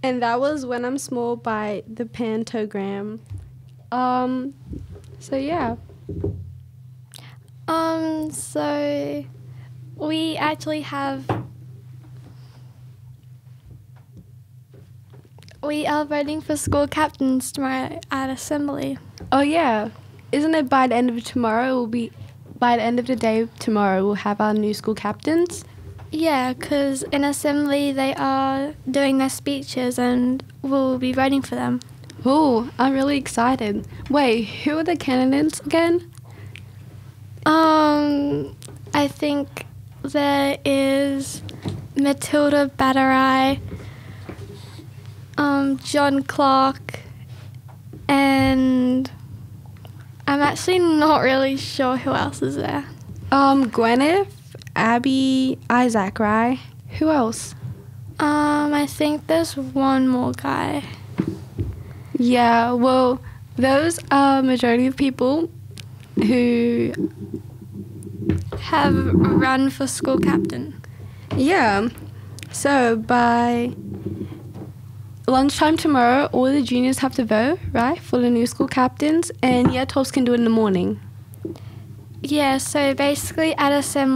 And that was When I'm Small by the Pantogram. So yeah. So we actually we are voting for school captains tomorrow at assembly. Oh yeah. Isn't it by the end of tomorrow? By the end of the day tomorrow, we'll have our new school captains. Yeah, because in assembly they are doing their speeches and we'll be voting for them. Oh, I'm really excited. Wait, who are the candidates again? I think there is Matilda Batterai, John Clark, and I'm actually not really sure who else is there. Gwyneth, Abby, Isaac, right? Who else? I think there's one more guy. Yeah, well, those are majority of people who Have run for school captain. Yeah. So by lunchtime tomorrow, all the juniors have to vote, right, for the new school captains, and year 12s can do it in the morning. Yeah, so basically at assembly